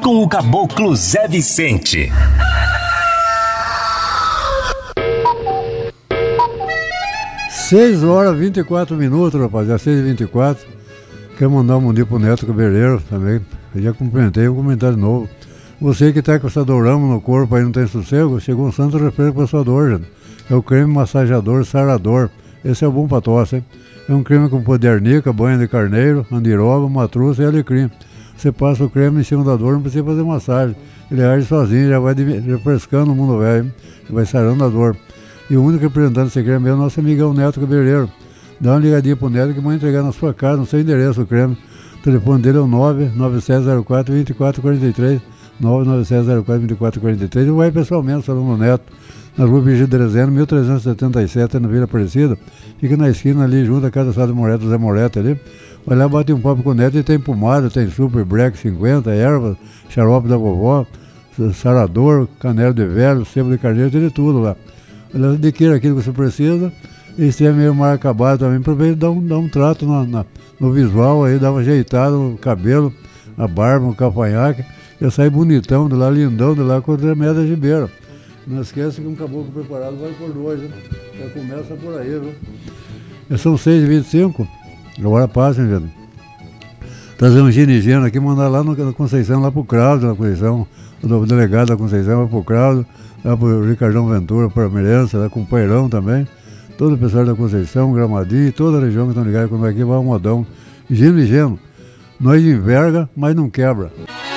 com o caboclo Zé Vicente. Seis horas 24 minutos, rapaziada, 6h24. Quero mandar um bom dia pro Neto Cabeleireiro também. Eu já cumprimentei, vou comentar de novo. Você que tá com essa dorama no corpo aí, não tem sossego, chegou um santo respeito pra sua dor, gente. É o creme massageador sarador. Esse é bom pra tosse, hein? É um creme com pó de arnica, banha de carneiro, andiroba, matruça e alecrim. Você passa o creme em cima da dor, não precisa fazer massagem. Ele age sozinho, já vai refrescando o mundo velho, hein? Vai sarando a dor. E o único representante desse creme é o nosso amigão Neto Cabeleireiro. Dá uma ligadinha pro Neto que vai entregar na sua casa, no seu endereço, o creme. O telefone dele é o 99704-2443, 99704-2443. E vai pessoalmente, salão do Neto, na rua Virgílio Drezeno, 1377, na Vila Aparecida. Fica na esquina ali, junto à Casa Sado Moreto, Zé Moreto ali. Vai lá, bate um papo com o Neto e tem pomada, tem super, black 50, ervas, xarope da vovó, sarador, canela de velho, sebo de carneiro, tem de tudo lá. Ela adquire aquilo que você precisa, e se é meio mal acabado também, aproveita e dá um trato no visual, aí dá uma ajeitada no cabelo, na barba, no cavanhaque, já sai bonitão de lá, lindão de lá com o remédio da gibeira. Não esqueça que um caboclo preparado vai por dois, né? Já começa por aí, viu? Já são 6h25, agora passa, hein, gente? Trazer um ginigeno aqui, mandar lá na Conceição, lá pro Craudo, na Conceição, o delegado da Conceição vai pro Craudo, lá pro Ricardão Ventura, para Mirença, lá com o Peirão também, todo o pessoal da Conceição, Gramadinho, toda a região que estão ligados quando aqui vai um modão. Gino e geno, nós enverga, mas não quebra.